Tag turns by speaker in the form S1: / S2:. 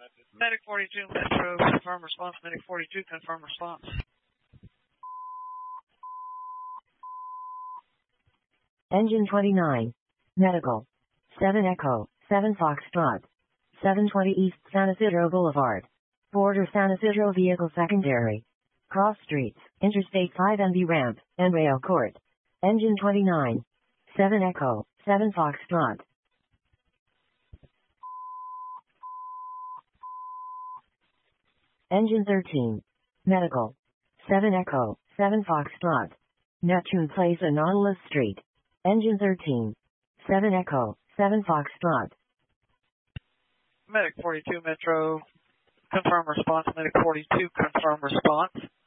S1: Medic 42 Metro, confirm response. Medic 42, confirm response.
S2: Engine 29. Medical. 7 Echo, 7 Foxtrot. 720 East San Isidro Boulevard. Border San Isidro Vehicle Secondary. Cross Streets, Interstate 5 MV Ramp, and Rail Court. Engine 29. 7 Echo, 7 Foxtrot. Engine 13. Medical. 7 Echo, 7 Foxtrot. Neptune Place and Nautilus Street. Engine 13. 7 Echo, 7 Foxtrot.
S1: Medic 42 Metro, confirm response. Medic 42, confirm response.